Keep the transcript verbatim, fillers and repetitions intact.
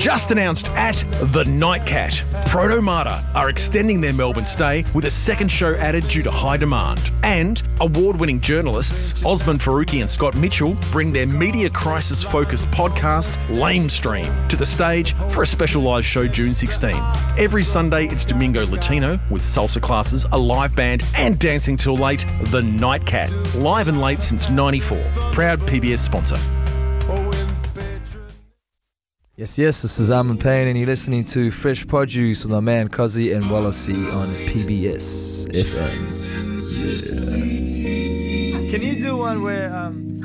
Just announced at The Nightcat, Protomata are extending their Melbourne stay with a second show added due to high demand. And award-winning journalists Osman Faruqi and Scott Mitchell bring their media crisis-focused podcast, Lame Stream, to the stage for a special live show June sixteenth. Every Sunday, it's Domingo Latino with salsa classes, a live band, and dancing till late, The Nightcat. Live and late since ninety-four. Proud P B S sponsor. Yes, yes, this is Armin Payne and you're listening to Fresh Produce with my man Kazi and Wallacey on P B S F M. Yeah. Can you do one where um